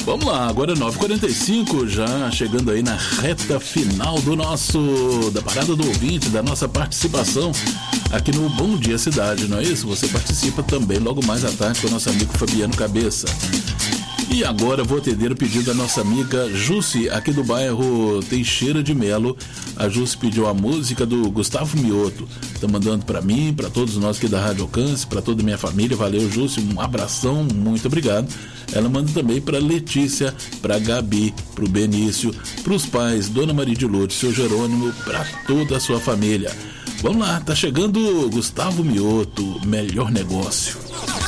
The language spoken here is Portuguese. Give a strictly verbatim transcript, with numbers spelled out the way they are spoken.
Vamos lá, agora é nove e quarenta e cinco, já chegando aí na reta final do nosso, da parada do ouvinte, da nossa participação aqui no Bom Dia Cidade, não é isso? Você participa também logo mais à tarde com o nosso amigo Fabiano Cabeça. E agora eu vou atender o pedido da nossa amiga Jussi, aqui do bairro Teixeira de Melo. A Jussi pediu a música do Gustavo Mioto. Tá mandando para mim, para todos nós aqui da Rádio Alcance, para toda a minha família. Valeu, Jussi, um abração, muito obrigado. Ela manda também para Letícia, para Gabi, para o Benício, para os pais, Dona Maria de Lourdes, seu Jerônimo, para toda a sua família. Vamos lá, tá chegando Gustavo Mioto, Melhor Negócio.